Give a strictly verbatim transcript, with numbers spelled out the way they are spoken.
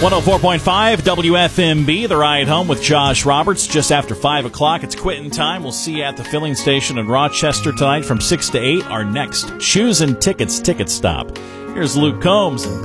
one oh four point five W F M B, The Ride Home with Josh Roberts. Just after five o'clock, it's quitting time. We'll see you at the filling station in Rochester tonight from six to eight. Our next Shoes and Tickets ticket stop. Here's Luke Combs.